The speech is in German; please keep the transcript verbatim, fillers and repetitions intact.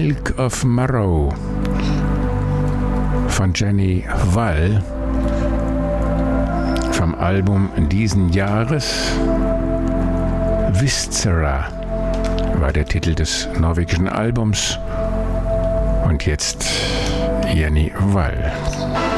Milk of Marrow von Jenny Wall vom Album diesen Jahres. Viscera war der Titel des norwegischen Albums. Und jetzt Jenny Wall.